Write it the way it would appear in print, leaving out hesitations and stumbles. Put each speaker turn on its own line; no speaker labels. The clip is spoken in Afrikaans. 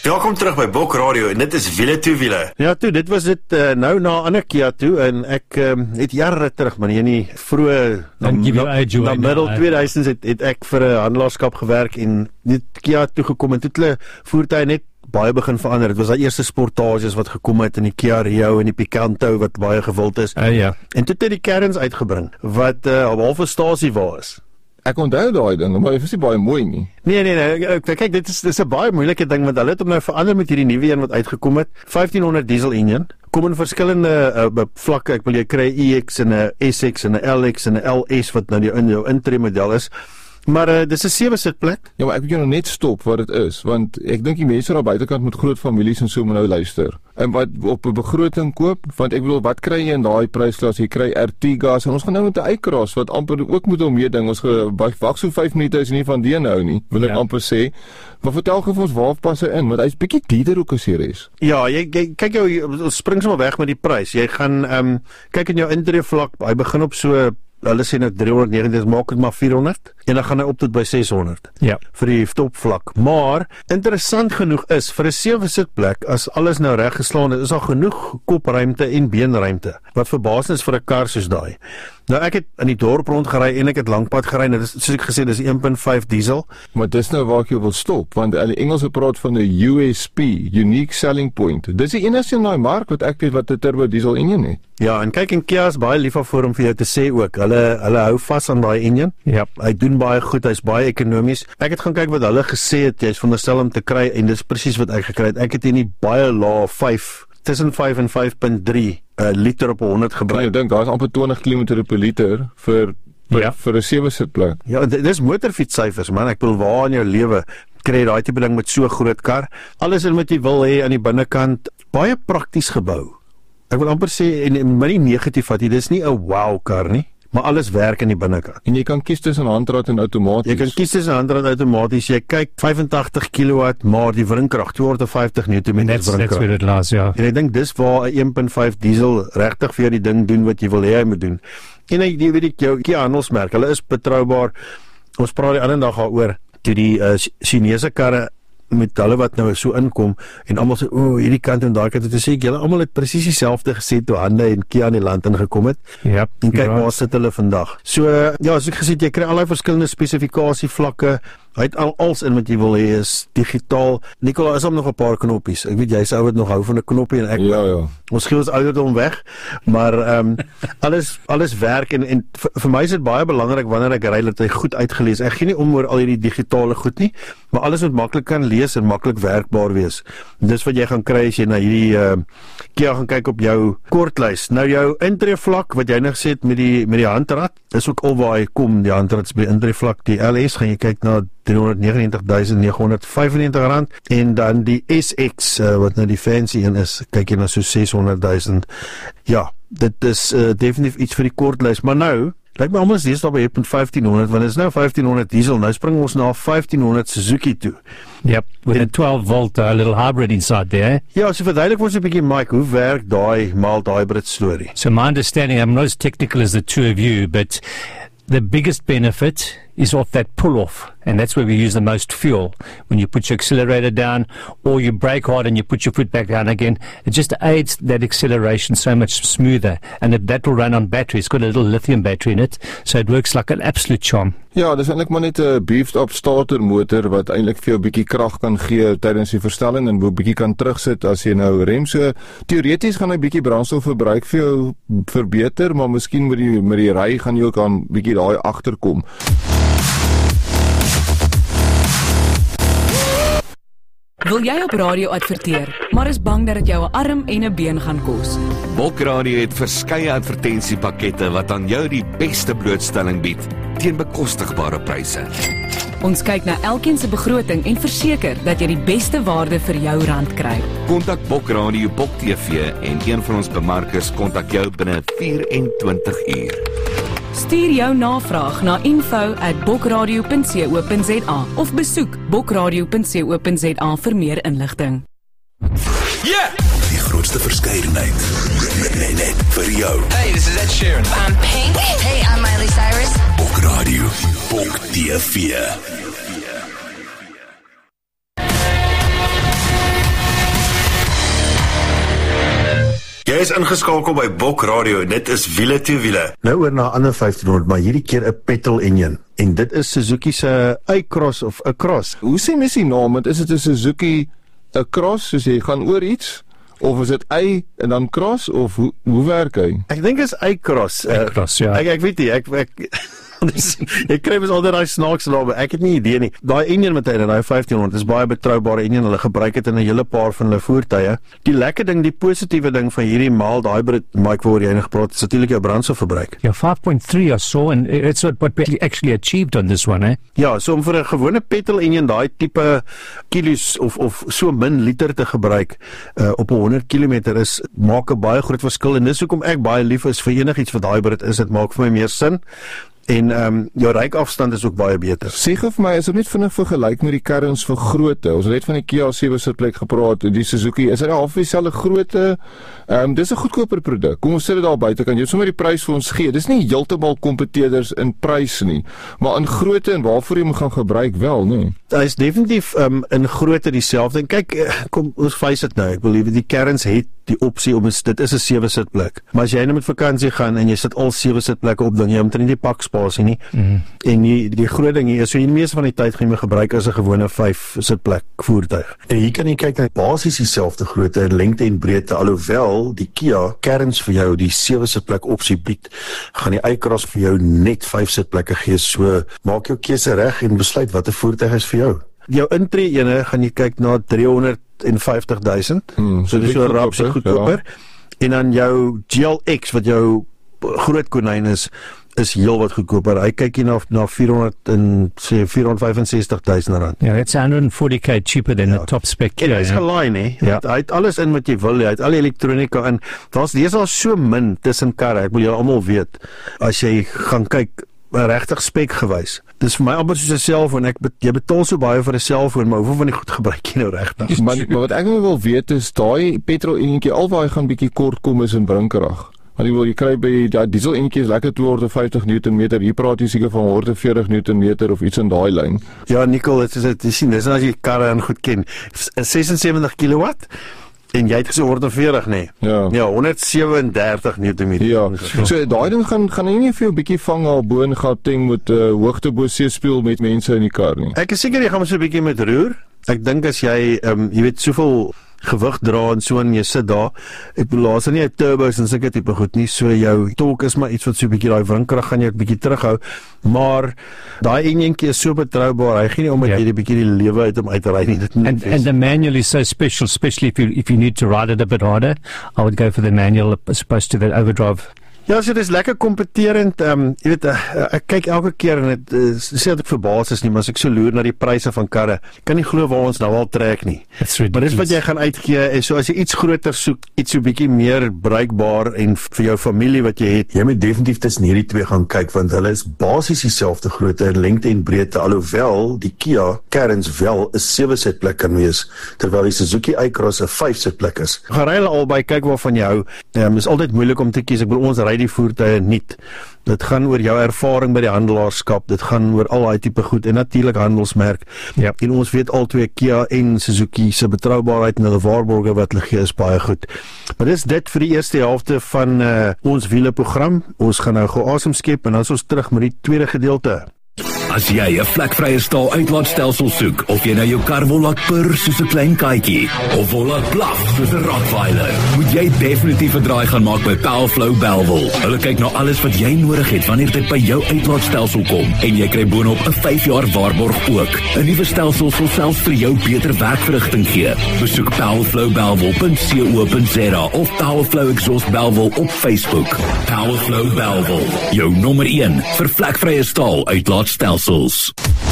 Welkom terug by Bok Radio en dit is wiele toe wiele.
Ja toe, dit was dit nou na ander Kia toe en ek het jare terug, maar nie vroeë na middel 2000s het ek vir 'n handelaarskap gewerk en net Kia toe gekom en toe het hulle voertuie net baie begin verander. Dit was daai eerste sportages wat gekom het in die Kia Rio en die Picanto wat baie gewild is.
Ja.
En toe het die Carens uitgebring wat 'n halve stasie was.
Ek onthou daai ding, maar dit is nie baie mooi nie.
Nee, kyk, dit is 'n baie moeilike ding want hulle het hom nou verander met hierdie nuwe een wat uitgekom het. 1500 diesel engine, kom in verskillende vlakke. Ek wil jy kry 'n EX en 'n SX en 'n LX en 'n LS wat nou in jou intree model is. Maar dis 'n 7-sitplek.
Ja, maar ek moet jou nou net stop wat dit is, want ek dink die mense daar buitekant met groot families en so moet nou luister. En wat op 'n begroting koop, want ek bedoel, wat kry jy in daai prysklas? Jy kry Ertigas en ons gaan nou met 'n iCross wat amper ook moet om meeding. Ons wag so 5 minute is nie van die nou nie, wil ek amper sê. Maar vertel gou vir ons waar pas hy in, want hy's bietjie duurder ook as hierdie is.
Ja, jy kyk ons spring sommer weg met die prys. Jy gaan kyk in jou intree vlak, hy begin op so hulle sê nou 390, maak dit maar 400 en dan gaan hy op tot by 600 vir die topvlak. Maar interessant genoeg is vir 'n 7-sitplek, as alles nou reg geslaan is daar genoeg kopruimte en beenruimte wat verbaasend is vir 'n kar soos daai. Nou ek het in die dorp rondgery en ek het lankpad gery. Nou dis soos ek gesê, dis 1.5 diesel.
Maar dis nou waar ek jou wil stop, want die Engelse praat van 'n USP, unique selling point. Dis die enigste in daai mark wat ek weet wat 'n turbo diesel engine het.
Ja, en kyk, en Kia is baie lief vir hom vir jou te sê ook. Hulle hou vas aan daai engine.
Ja.
Hy doen baie goed, hy's baie ekonomies. Ek het gaan kyk wat hulle gesê het, jy's veronderstel om te kry en dis presies wat ek gekry het. Ek het hier nie baie lae 5 tussen 5 en 5.3 liter op 100 gebruik.
Ek dink daar's amper 20 km per liter vir 'n 7-sitplek.
Ja, dis motorfietssyfers man. Ek bedoel, waar in jou lewe kry jy daai tipe ding met so groot kar? Alles in wat jy wil hê aan die binnekant, baie prakties gebou. Ek wil amper sê en my negatief vat, dis nie 'n wow kar nie, maar alles werk in die binnekant.
En jy kan kies tussen handrat en outomaties.
Jy kan kies tussen handrat en outomaties. Jy kyk 85 kW, maar die wringkrag 250 Nm wringkrag.
That's where it lies, ja.
En ek dink dis waar 'n 1.5 diesel regtig vir jou die ding doen wat jy wil hê hy moet doen. En jy weet ek jou Kia handelsmerk, hulle is betroubaar. Ons praat die ander dag daaroor toe die Chinese karre met hulle wat nou so inkom en almal sê hierdie kant en daai kant, het sê ek julle almal het presies dieselfde gesê toe Hyundai en Kia in die land ingekom het.
Ja.
En kyk waar sit hulle vandag. So ja, as ek gesê jy kry al daai verskillende spesifikasie vlakke. Hy het als in wat jy wil hê is digitaal. Nicola, is hom nog 'n paar knoppies. Ek weet jy sou dit nog hou van 'n knoppie en ek.
Ja.
Ons gee ons ouderdom weg, maar alles werk en vir my is dit baie belangrik wanneer ek ry dat hy goed uitgelees. Ek gee nie om oor al hierdie digitale goed nie, maar alles moet maklik kan lees en maklik werkbaar wees. Dis wat jy gaan kry as jy na hierdie Kia gaan kyk op jou kortlys. Nou jou intree vlak wat jy nou gesê het met die handrat, dis ook al waar hy kom, die handrat by intree vlak. Die LS gaan jy kyk na R399,995 en dan die SX wat nou die fancy een is, kyk jy na so 600,000. Ja, dit is definitief iets vir die kortlys, maar nou lyk my almal is deesdae by 1500 want dit is nou 1500 diesel. Nou spring ons na 1500 Suzuki toe.
Yep, with a 12-volt little hybrid inside there.
Ja, so verduidelik ons 'n bietjie, Mike, hoe werk daai mild hybrid storie?
So my understanding, I'm not as technical as the two of you, but the biggest benefit is off that pull-off, and that's where we use the most fuel. When you put your accelerator down, or you brake hard and you put your foot back down again, it just aids that acceleration so much smoother, and that will run on battery. It's got a little lithium battery in it, so it works like an absolute charm.
Ja, dis eintlik maar net 'n beefed-up starter motor wat eintlik vir jou 'n bietjie krag kan gee tydens die versnelling en 'n bietjie kan terugsit as jy nou rem. So teoreties gaan hy bietjie brandstofverbruik vir jou verbeter, maar miskien met die ry gaan jy ook aan bietjie daai agterkom.
Wil jy op radio adverteer, maar is bang dat dit jou 'n arm en 'n been gaan kos?
Bok Radio het verskeie advertensiepakkette wat aan jou die beste blootstelling bied teen bekostigbare pryse.
Ons kyk na elkeen se begroting en verseker dat jy die beste waarde vir jou rand kry.
Kontak Bok Radio, Bok TV en een van ons bemarkers kontak jou binne 24 uur.
Stuur jou navraag na info@bokradio.co.za of besoek bokradio.co.za vir meer inligting.
Die grootste verskeidenheid net vir jou.
Hey, this is Ed Sheeran.
I'm Pink. Hey, I'm Miley Cyrus.
Bok Radio, Bok TV.
Jy is ingeskakel by Bok Radio. Dit is wiele toe wiele.
Nou oor na ander 1500, maar hierdie keer 'n petrol engine. En dit is Suzuki se A-Cross of A-Cross.
Hoe sê mens die naam? Want is dit 'n Suzuki A-Cross, soos jy gaan oor iets? Of is dit A en dan cross, of hoe werk hy?
Ek dink is A-Cross.
A-Cross, ja.
Ek weet nie, ek ek kry mens altyd daai snaakse name. Ek het nie idee nie. Daai engine met hy en daai 1500 is baie betroubare engine. Hulle gebruik dit in 'n hele paar van hulle voertuie. Die lekker ding, die positiewe ding van hierdie mild hybrid, Mike, waaroor jy nog gepraat het, is natuurlik jou brandstofverbruik.
Ja, 5.3 I saw, and it's what we actually achieved on this one, eh?
Ja, so om vir 'n gewone petrol engine daai tipe kilos of so min liter te gebruik op 'n 100 km maak 'n baie groot verskil, en dis hoekom ek baie lief is vir enigiets wat hybrid is. Dit maak vir my meer sin. En jou ryafstand is ook baie beter.
Sê gou vir my, is dit net vinnig vergelyk met die kerns vir grootte? Ons het net van die Kia 7 sitplek gepraat, die Suzuki, is dit half dieselfde grootte? Dis 'n goedkoper produk. Kom ons sit dit daar buite, kan jy sommer die prys vir ons gee? Dis nie heeltemal kompeteerders in prys nie, maar in grootte en waarvoor jy hom gaan gebruik wel, nee.
Hy is definitief in grootte dieselfde. En kyk, kom ons face dit nou. Ek bedoel die kerns het die opsie om dit is 'n 7 sitplek. Maar as jy nou met vakansie gaan en jy sit al 7 sitplekke op, dan jy omtrent nie pak spasie nie. En die groot ding hier is, so jy die meeste van die tyd gaan jy gebruik as 'n gewone 5 sitplek voertuig. En hier kan jy kyk na basies dieselfde grootte, lengte en breedte, alhoewel die Kia kerns vir jou die 7 sitplek opsie bied, gaan die A-Cross vir jou net 5 sitplekke gee. So maak jou keuse reg en besluit watter voertuig is vir jou. Jou intree ene gaan jy kyk na 350,000. So dis so rapsie goedkoper. Ja. En dan jou GLX wat jou groot konyn is heel wat goedkoper. Hy kyk hier na 465,000 rand.
Yeah, it's 140k cheaper than the top spec.
Ja, is gelaai nie. Ja. Hy het alles in wat jy wil. Hy het al die elektronika in. Dis al so min tussen karre. Ek wil julle almal weet, as jy gaan kyk regtig spek gewys. Dis vir my amper soos 'n selfoon. Jy betaal so baie vir 'n selfoon, maar hoeveel van die goed gebruik jy nou regtig?
Maar wat ek nou wil weet is, daai petrol enetjie alwaar gaan bietjie kort kom is in brinkrag. Want jy kry by die diesel enetjies lekker 250 Nm. Hier praat jy seker van 140 Nm of iets in daai lyn. Ja, Nicole, dit is sien, dis as jy karre en goed ken. 76 kW. En jy het gesê 140, nee. Ja, 137 Nm. Ja. So daai ding gaan nie vir jou 'n bietjie vang al bo in Gauteng met hoogte bo seespieël met mense in die kar nie. Ek is seker jy gaan so 'n bietjie met roer. Ek dink as jy jy weet soveel gewig dra en so en jy sit daar. Ek bedoel daar's nie 'n turbos en sulke tipe goed nie. So jou torque is maar iets wat so 'n bietjie daai wrinkrag gaan jy 'n bietjie terughou. Maar daai enjintjie is so betroubaar. Hy gee nie om dat jy 'n bietjie die lewe uit hom uitry nie.
And the manual is so special, especially if you need to ride it a bit harder. I would go for the manual as opposed to that overdrive.
Ja, so dit is lekker kompeterend. Jy weet, ek kyk elke keer en dit sê dat ek verbaas is nie, maar as ek so loer na die pryse van karre, kan nie glo waar ons nou al trek nie. Maar dis wat jy gaan uitgee, en so as jy iets groter soek, iets so bietjie meer bruikbaar en vir jou familie wat jy het, jy moet definitief tussen hierdie twee gaan kyk, want hulle is basies dieselfde grootte in lengte en breedte, alhoewel die Kia kerns wel 'n 7 sitplek kan wees, terwyl die Suzuki A-Cross 'n 5 sitplek is. Gaan ry hulle albei, kyk waarvan jy hou. Is altyd moeilik om te kies. Ek bedoel, ons ry die voertuie nie. Dit gaan oor jou ervaring by die handelaarskap, dit gaan oor al daai tipe goed en natuurlik handelsmerk. Ja. En ons weet albei Kia en Suzuki se betroubaarheid en hulle waarborge wat hulle gee is baie goed. Maar dis dit vir die eerste helfte van ons wiele program. Ons gaan nou gou asem skep en dan is ons terug met die tweede gedeelte.
As jy 'n vlekvrye staal uitlaatstelsel soek, of jy nou jou kar wil laat purr soos 'n klein katjie, of wil laat blaf soos 'n Rottweiler, moet jy definitief 'n draai gaan maak by Powerflow Bellville. Hulle kyk na alles wat jy nodig het wanneer dit by jou uitlaatstelsel kom, en jy kry boonop 'n 5 jaar waarborg ook. 'n Nuwe stelsel sal selfs vir jou beter werkverrigting gee. Besoek powerflowbellville.co.za of Powerflow Exhaust Bellville op Facebook. Powerflow Bellville, jou nommer 1 vir vlekvrye staal uitlaatstelsels.